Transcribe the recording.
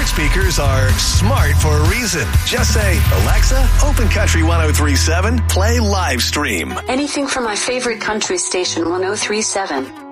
Smart speakers are smart for a reason. Just say, Alexa, open Country 103.7, play live stream. Anything from my favorite country station, 103.7.